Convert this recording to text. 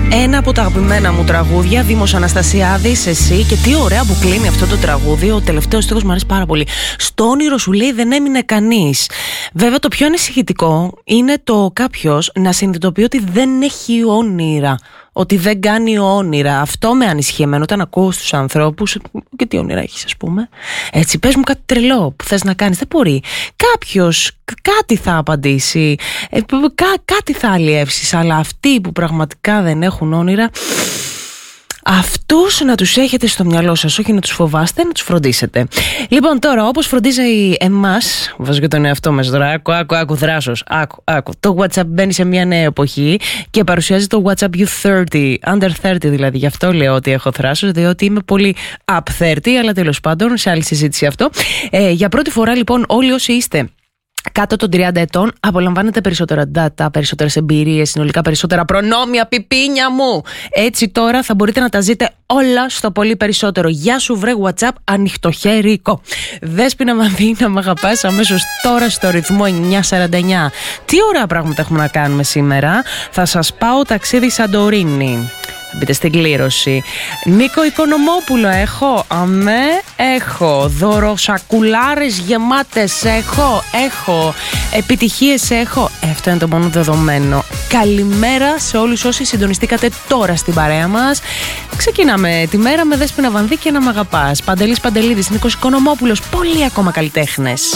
Ένα από τα αγαπημένα μου τραγούδια, Δήμος Αναστασιάδης, εσύ. Και τι ωραία που κλείνει αυτό το τραγούδι. Ο τελευταίος στίχος μου αρέσει πάρα πολύ. Στο όνειρο σου λέει δεν έμεινε κανείς. Βέβαια το πιο ανησυχητικό είναι το κάποιος να συνειδητοποιεί ότι δεν έχει όνειρα. Ότι δεν κάνει όνειρα. Αυτό με ανησυχεί εμένα όταν ακούω στους ανθρώπους. Και τι όνειρα έχεις, ας πούμε. Έτσι, πες μου κάτι τρελό που θες να κάνεις. Δεν μπορεί. Κάποιος κάτι θα απαντήσει. Κάτι θα αλλιεύσεις. Αλλά αυτοί που πραγματικά δεν έχουν όνειρα, αυτούς να τους έχετε στο μυαλό σας, όχι να τους φοβάστε, να τους φροντίσετε. Λοιπόν, τώρα, όπως φροντίζει εμάς, βάζω και τον εαυτό μας τώρα, άκου δράσος, άκου. Το WhatsApp μπαίνει σε μια νέα εποχή και παρουσιάζει το WhatsApp U30, under 30 δηλαδή. Γι' αυτό λέω ότι έχω θράσος, διότι είμαι πολύ up 30, αλλά τέλος πάντων, σε άλλη συζήτηση αυτό. Για πρώτη φορά, λοιπόν, όλοι όσοι είστε κάτω των 30 ετών απολαμβάνετε περισσότερα data, περισσότερες εμπειρίες, συνολικά περισσότερα προνόμια, πιπίνια μου. Έτσι τώρα θα μπορείτε να τα ζείτε όλα στο πολύ περισσότερο. Γεια σου βρε WhatsApp, ανοιχτοχέρικο. Δέσποινα Μανδύνα, μ' αγαπάς, αμέσως τώρα στο ρυθμό 949. Τι ωραία πράγματα έχουμε να κάνουμε σήμερα. Θα σας πάω ταξίδι Σαντορίνη. Μπείτε στην κλήρωση. Νίκο Οικονομόπουλο έχω. Αμέ, έχω. Δωροσακουλάρες γεμάτες έχω. Επιτυχίες έχω. Αυτό είναι το μόνο δεδομένο. Καλημέρα σε όλους όσοι συντονιστήκατε τώρα στην παρέα μας. Ξεκινάμε τη μέρα με Δέσποινα Βανδύ και να μ' αγαπάς. Παντελής Παντελίδης, Νίκος Οικονομόπουλος. Πολλοί ακόμα καλλιτέχνες.